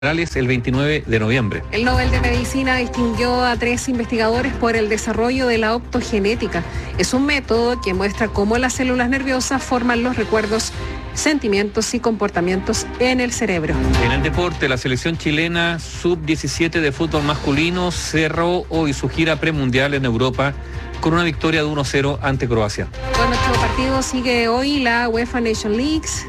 el 29 de noviembre. El Nobel de Medicina distinguió a 3 investigadores por el desarrollo de la optogenética. Es un método que muestra cómo las células nerviosas forman los recuerdos, sentimientos y comportamientos en el cerebro. En el deporte, la selección chilena sub-17 de fútbol masculino cerró hoy su gira premundial en Europa con una victoria de 1-0 ante Croacia. Con 8 partidos sigue hoy la UEFA Nation League.